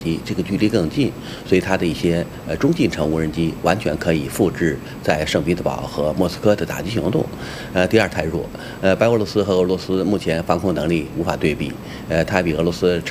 这个距离更近，所以它的一些中近程无人机完全可以复制在圣彼得堡和莫斯科的打击行动。第二太弱，白俄罗斯和俄罗斯目前防空能力无法对比，它比俄罗斯